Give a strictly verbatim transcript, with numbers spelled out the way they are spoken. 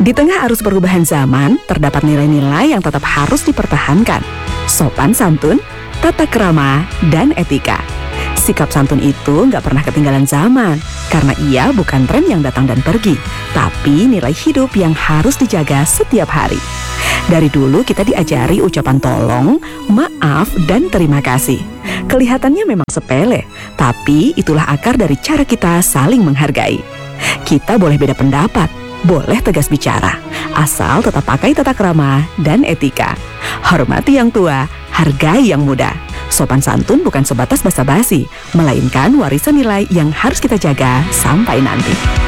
Di tengah arus perubahan zaman, terdapat nilai-nilai yang tetap harus dipertahankan. Sopan santun, tata krama, dan etika. Sikap santun itu nggak pernah ketinggalan zaman, karena ia bukan tren yang datang dan pergi, tapi nilai hidup yang harus dijaga setiap hari. Dari dulu kita diajari ucapan tolong, maaf, dan terima kasih. Kelihatannya memang sepele, tapi itulah akar dari cara kita saling menghargai. Kita boleh beda pendapat, boleh tegas bicara, asal tetap pakai tata krama dan etika. Hormati yang tua, hargai yang muda. Sopan santun bukan sebatas basa-basi, melainkan warisan nilai yang harus kita jaga sampai nanti.